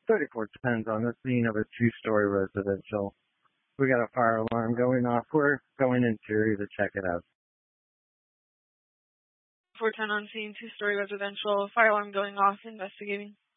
3410's on the scene of a two-story residential. We got a fire alarm going off. We're going interior to check it out. 410 on scene, two-story residential, fire alarm going off, investigating.